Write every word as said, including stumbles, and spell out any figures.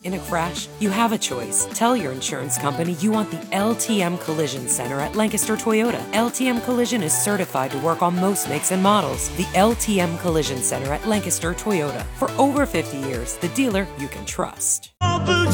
In a crash, you have a choice. Tell your insurance company you want the L T M Collision Center at Lancaster Toyota. L T M Collision is certified to work on most makes and models. The L T M Collision Center at Lancaster Toyota. For over fifty years, the dealer you can trust.